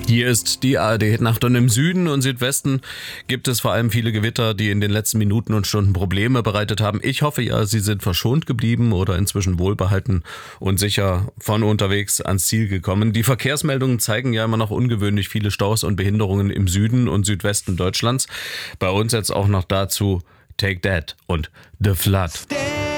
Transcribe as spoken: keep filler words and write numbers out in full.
Hier ist die A R D-Nacht und im Süden und Südwesten gibt es vor allem viele Gewitter, die in den letzten Minuten und Stunden Probleme bereitet haben. Ich hoffe ja, Sie sind verschont geblieben oder inzwischen wohlbehalten und sicher von unterwegs ans Ziel gekommen. Die Verkehrsmeldungen zeigen ja immer noch ungewöhnlich viele Staus und Behinderungen im Süden und Südwesten Deutschlands. Bei uns jetzt auch noch dazu Take That und The Flood.